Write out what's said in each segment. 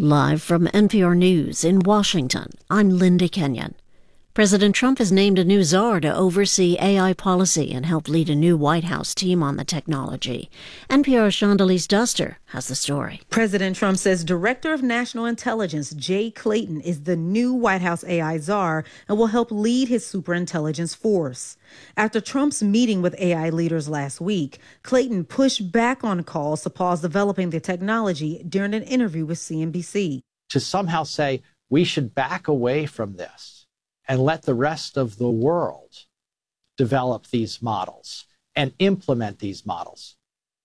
Live from NPR News in Washington, I'm Linda Kenyon. President Trump has named a new czar to oversee AI policy and help lead a new White House team on the technology. NPR's Shondelise Duster has the story. President Trump says Director of National Intelligence Jay Clayton is the new White House AI czar and will help lead his superintelligence force. After Trump's meeting with AI leaders last week, Clayton pushed back on calls to pause developing the technology during an interview with CNBC. To somehow say we should back away from this and let the rest of the world develop these models and implement these models.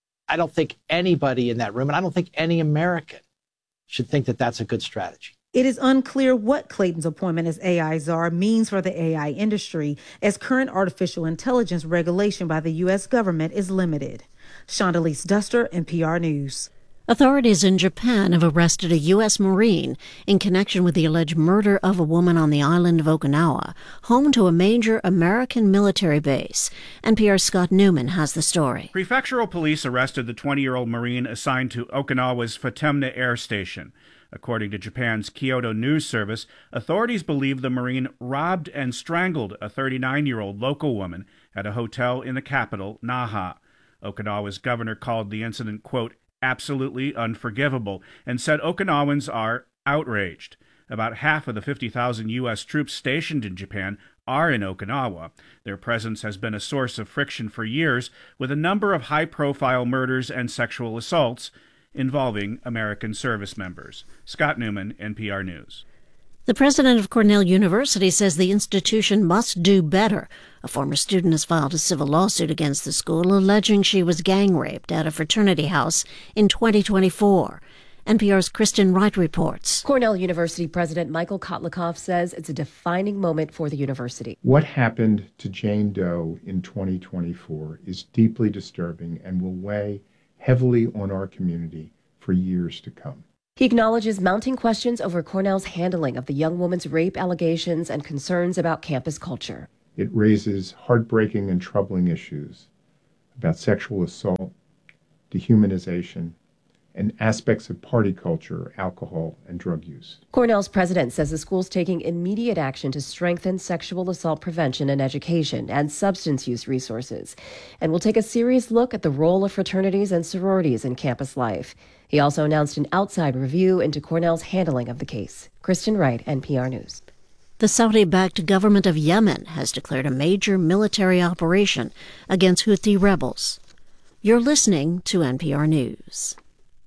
I don't think anybody in that room, and I don't think any American should think that that's a good strategy. It is unclear what Clayton's appointment as AI czar means for the AI industry, as current artificial intelligence regulation by the U.S. government is limited. Shondelise Duster, NPR News. Authorities in Japan have arrested a U.S. Marine in connection with the alleged murder of a woman on the island of Okinawa, home to a major American military base. NPR's Scott Newman has the story. Prefectural police arrested the 20-year-old Marine assigned to Okinawa's Futemna Air Station. According to Japan's Kyodo News Service, authorities believe the Marine robbed and strangled a 39-year-old local woman at a hotel in the capital, Naha. Okinawa's governor called the incident, quote, absolutely unforgivable, and said Okinawans are outraged. About half of the 50,000 U.S. troops stationed in Japan are in Okinawa. Their presence has been a source of friction for years, with a number of high-profile murders and sexual assaults involving American service members. Scott Newman, NPR News. The president of Cornell University says the institution must do better. A former student has filed a civil lawsuit against the school, alleging she was gang-raped at a fraternity house in 2024. NPR's Kristen Wright reports. Cornell University President Michael Kotlikoff says it's a defining moment for the university. What happened to Jane Doe in 2024 is deeply disturbing and will weigh heavily on our community for years to come. He acknowledges mounting questions over Cornell's handling of the young woman's rape allegations and concerns about campus culture. It raises heartbreaking and troubling issues about sexual assault, dehumanization, and aspects of party culture, alcohol, and drug use. Cornell's president says the school's taking immediate action to strengthen sexual assault prevention and education and substance use resources, and will take a serious look at the role of fraternities and sororities in campus life. He also announced an outside review into Cornell's handling of the case. Kristen Wright, NPR News. The Saudi-backed government of Yemen has declared a major military operation against Houthi rebels. You're listening to NPR News.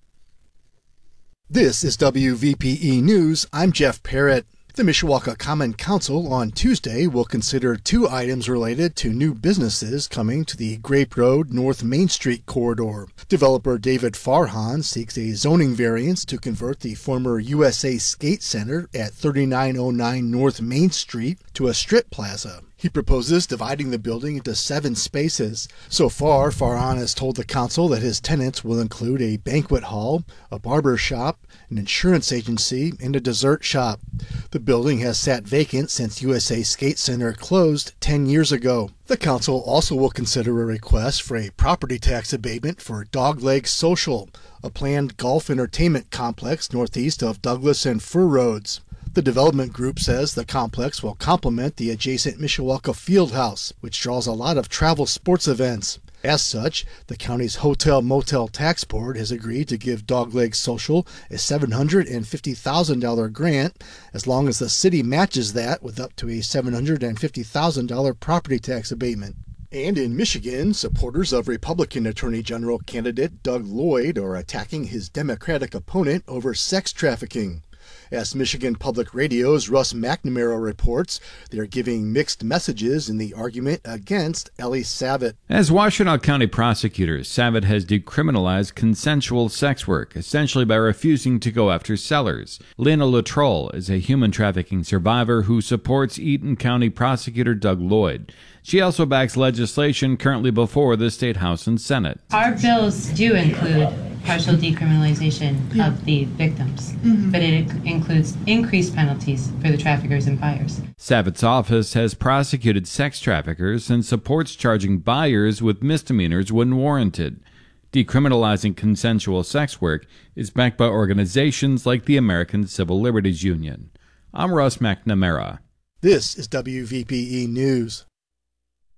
This is WVPE News. I'm Jeff Parrott. The Mishawaka Common Council on Tuesday will consider two items related to new businesses coming to the Grape Road North Main Street corridor. Developer David Farhan seeks a zoning variance to convert the former USA Skate Center at 3909 North Main Street to a strip plaza. He proposes dividing the building into 7 spaces. So far, Farhan has told the council that his tenants will include a banquet hall, a barber shop, an insurance agency, and a dessert shop. The building has sat vacant since USA Skate Center closed 10 years ago. The council also will consider a request for a property tax abatement for Dogleg Social, a planned golf entertainment complex northeast of Douglas and Fur Roads. The development group says the complex will complement the adjacent Mishawaka Fieldhouse, which draws a lot of travel sports events. As such, the county's Hotel Motel Tax Board has agreed to give Dogleg Social a $750,000 grant, as long as the city matches that with up to a $750,000 property tax abatement. And in Michigan, supporters of Republican Attorney General candidate Doug Lloyd are attacking his Democratic opponent over sex trafficking. As Michigan Public Radio's Russ McNamara reports, they are giving mixed messages in the argument against Ellie Savitt. As Washtenaw County prosecutor, Savitt has decriminalized consensual sex work, essentially by refusing to go after sellers. Lena Latroll is a human trafficking survivor who supports Eaton County prosecutor Doug Lloyd. She also backs legislation currently before the State House and Senate. Our bills do include partial decriminalization of the victims, but it includes increased penalties for the traffickers and buyers. Savitt's office has prosecuted sex traffickers and supports charging buyers with misdemeanors when warranted. Decriminalizing consensual sex work is backed by organizations like the American Civil Liberties Union. I'm Russ McNamara. This is WVPE News.